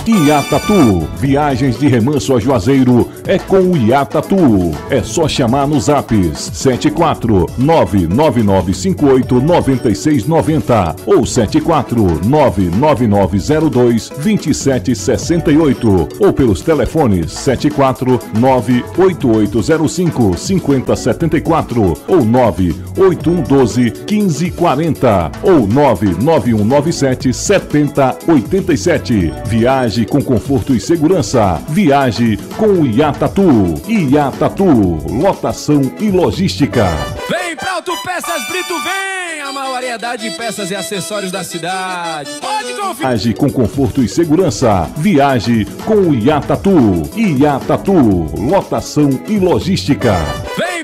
Iatatu, viagens de remanso a Juazeiro é com o Iatatu. É só chamar nos apps 74999589690 ou 74999022768 ou pelos telefones 74988055074 ou 981121540 ou 991977087. Viaje com conforto e segurança. Viaje com o Iatatu. Iatatu, lotação e logística. Vem pra Autopeças Brito, vem! A maior variedade de peças e acessórios da cidade. Pode confiar. Viaje com conforto e segurança. Viaje com o Iatatu. Iatatu, lotação e logística. Vem